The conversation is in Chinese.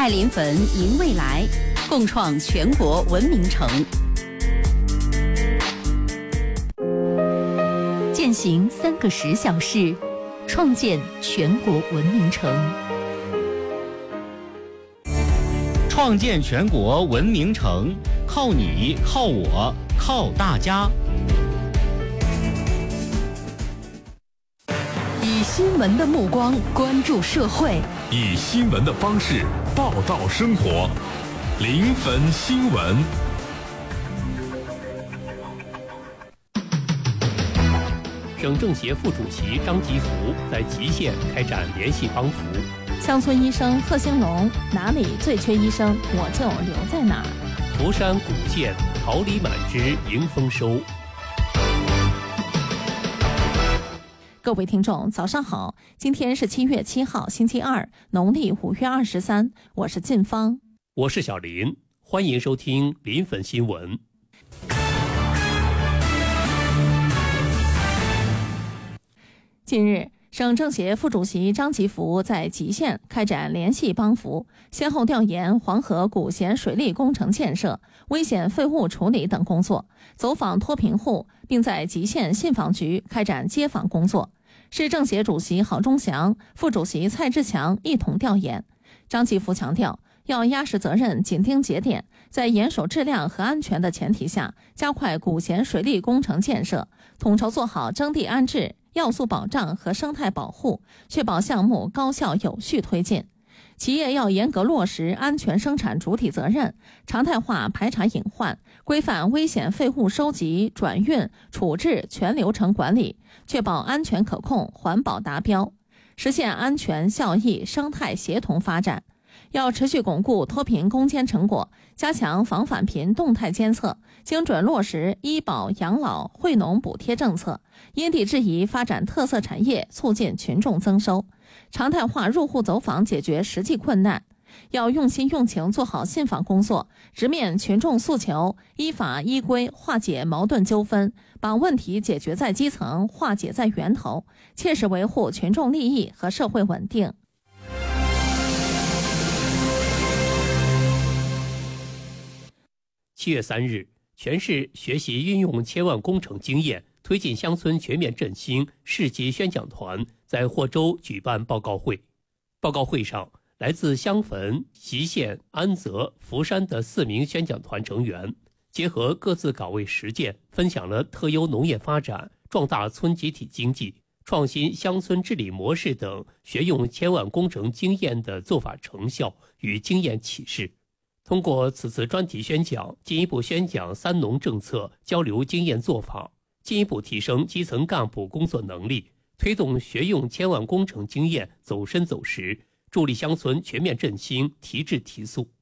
爱临汾迎未来，共创全国文明城。践行3个10小时，创建全国文明城。 创建全国文明城，靠你，靠我，靠大家。 以新闻的目光关注社会， 以新闻的方式报道生活。临汾新闻。 省政协副主席张吉福在吉县开展联系帮扶。 乡村医生贺兴龙，哪里最缺医生，我就留在哪儿。 福山古县桃李满枝迎丰收。 各位听众，早上好！今天是7月7号，星期二，农历5月23。我是晋芳， 我是小林，欢迎收听临汾新闻。 近日，省政协副主席张吉福在吉县开展联系帮扶，先后调研黄河古咸水利工程建设、危险废物处理等工作，走访脱贫户，并在吉县信访局开展接访工作。市政协主席郝忠祥、副主席蔡志强一同调研。张吉福强调，要压实责任，紧盯节点，在严守质量和安全的前提下，加快古咸水利工程建设，统筹做好征地安置、要素保障和生态保护，确保项目高效有序推进。企业要严格落实安全生产主体责任，常态化排查隐患，规范危险废物收集、转运、处置全流程管理，确保安全可控、环保达标，实现安全、效益、生态协同发展。要持续巩固脱贫攻坚成果，加强防返贫动态监测，精准落实医保、养老、惠农补贴政策，因地制宜发展特色产业，促进群众增收，常态化入户走访，解决实际困难。要用心用情做好信访工作，直面群众诉求，依法依规化解矛盾纠纷，把问题解决在基层，化解在源头，切实维护群众利益和社会稳定。 7月3日，全市学习运用千万工程经验，推进乡村全面振兴市级宣讲团在霍州举办报告会。报告会上，来自襄汾、吉县、安泽、福山的4名宣讲团成员，结合各自岗位实践，分享了特优农业发展、壮大村集体经济、创新乡村治理模式等学用千万工程经验的做法成效与经验启示。通过此次专题宣讲，进一步宣讲3农政策，交流经验做法，进一步提升基层干部工作能力，推动学用千万工程经验走深走实，助力乡村全面振兴提质提速。